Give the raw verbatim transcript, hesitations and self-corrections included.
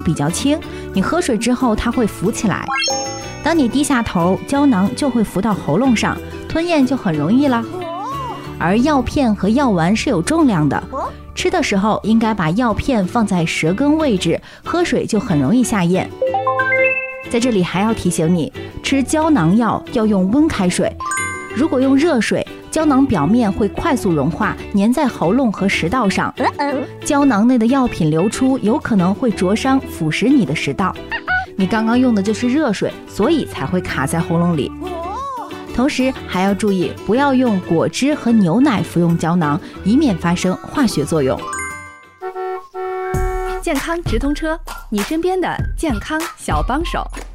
比较轻，你喝水之后它会浮起来。当你低下头，胶囊就会浮到喉咙上，吞咽就很容易啦。而药片和药丸是有重量的，吃的时候应该把药片放在舌根位置，喝水就很容易下咽。在这里还要提醒你，吃胶囊药要用温开水，如果用热水，胶囊表面会快速融化，粘在喉咙和食道上，胶囊内的药品流出有可能会灼伤腐蚀你的食道。你刚刚用的就是热水，所以才会卡在喉咙里。同时还要注意，不要用果汁和牛奶服用胶囊，以免发生化学作用。 健康直通车，你身边的健康小帮手。